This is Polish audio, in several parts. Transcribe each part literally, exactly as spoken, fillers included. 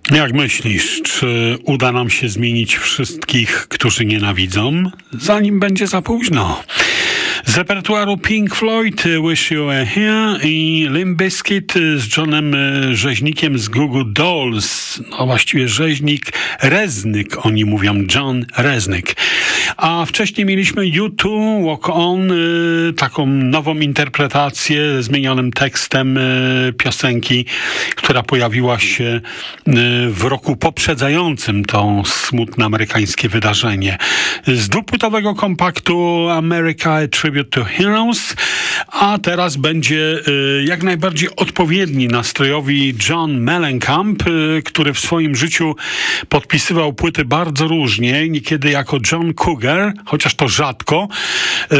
Jak myślisz, czy uda nam się zmienić wszystkich, którzy nienawidzą, zanim będzie za późno? Z repertuaru Pink Floyd Wish You Were Here i Limp Bizkit z Johnem Rzeźnikiem z Goo Goo Dolls. No właściwie Rzeźnik, Reznik, oni mówią, John Reznik. A wcześniej mieliśmy U two, Walk On, y, taką nową interpretację z zmienionym tekstem y, piosenki, która pojawiła się y, w roku poprzedzającym to smutne amerykańskie wydarzenie. Z dwupłytowego kompaktu America A Tribute to Heroes, a teraz będzie y, jak najbardziej odpowiedni nastrojowi John Mellencamp, y, który w swoim życiu podpisywał płyty bardzo różnie, niekiedy jako John Cougar, chociaż to rzadko, y,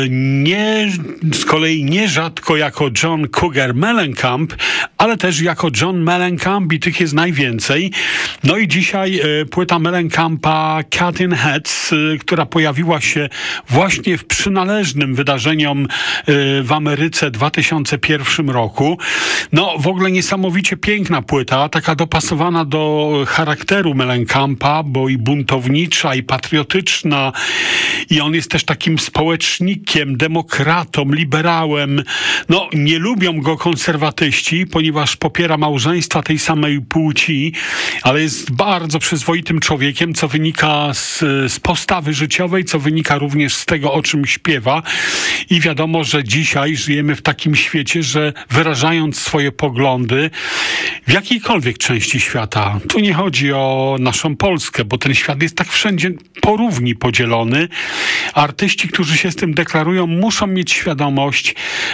nie, z kolei nierzadko jako John Cougar Mellencamp, ale też jako John Mellencamp i tych jest najwięcej. No i dzisiaj y, płyta Mellencampa Cat in Hats, y, która pojawiła się właśnie w przynależnym wydarzeniom y, w Ameryce w dwa tysiące pierwszym roku. No w ogóle niesamowicie piękna płyta, taka dopasowana do charakteru Mellencampa, bo i buntownicza, i patriotyczna, i on jest też takim społecznikiem, demokratą, liberałem. No nie lubią go konserwatyści, ponieważ popiera małżeństwa tej samej płci, ale jest bardzo przyzwoitym człowiekiem, co wynika z, z postawy życiowej, co wynika również z tego, o czym śpiewa. I wiadomo, że dzisiaj żyjemy w takim świecie, że wyrażając swoje poglądy w jakiejkolwiek części świata, tu nie chodzi o naszą Polskę, bo ten świat jest tak wszędzie porówni podzielony. Artyści, którzy się z tym deklarują, muszą mieć świadomość,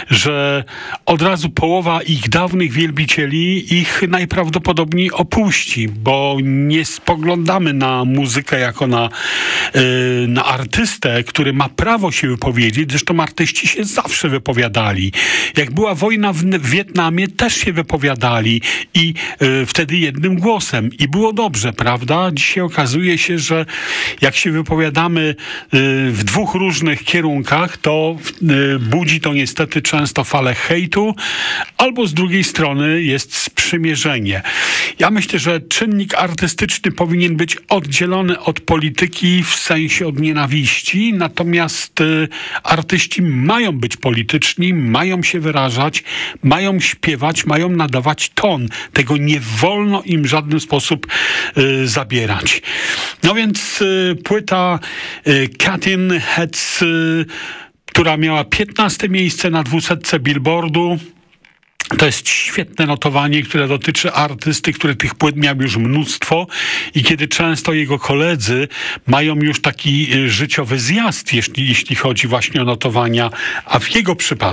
że od razu połowa ich dawnych wielbicieli ich najprawdopodobniej opuści, bo nie spoglądamy na muzykę jako na, yy, na artystę, który ma prawo się wypowiedzieć. Zresztą artyści się zawsze wypowiadali. Jak była wojna w, w Wietnamie, też się wypowiadali i yy, wtedy jednym głosem. I było dobrze, prawda? Dzisiaj okazuje się, że jak się wypowiadamy yy, w dwóch różnych kierunkach, to yy, budzi to niestety często falę hejtu, albo z drugiej strony jest sprzymierzenie. Ja myślę, że czynnik artystyczny powinien być oddzielony od polityki, w sensie od nienawiści, natomiast y, artyści mają być polityczni, mają się wyrażać, mają śpiewać, mają nadawać ton. Tego nie wolno im w żaden sposób y, zabierać. No więc y, płyta y, Cat in Hats, y, która miała piętnaste miejsce na dwusetce Billboardu. To jest świetne notowanie, które dotyczy artysty, który tych płyt miał już mnóstwo i kiedy często jego koledzy mają już taki życiowy zjazd, jeśli, jeśli chodzi właśnie o notowania, a w jego przypadku